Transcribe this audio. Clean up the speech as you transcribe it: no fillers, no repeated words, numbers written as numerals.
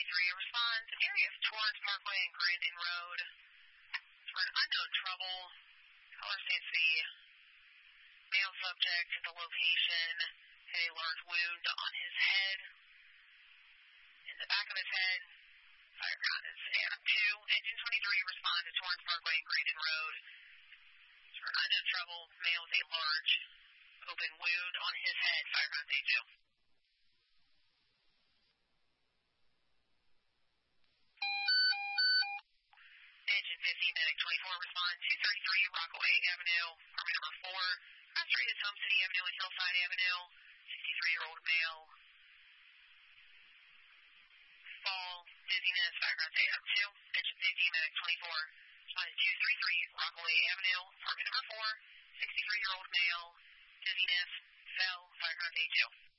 responds, area of Torrance Parkway and Grandin Road. For an unknown trouble, caller states the male subject at the location had a large wound on his head, in the back of his head. Fire count is Adam 2. Engine 23 responds to Torrance Parkway and Grandin Road. For an unknown trouble, male with a large open wound on his head. Fire count day 2. Engine 50, medic 24 responds 233 Rockaway Avenue, apartment number 4. Cross street is Home City Avenue and Hillside Avenue. 63-year-old male. Fall, dizziness, fire count day 2. Engine 50, medic 24 responds 233 Rockaway Avenue, apartment number 4. 63-year-old male. Dizziness, fell, fire count day 2.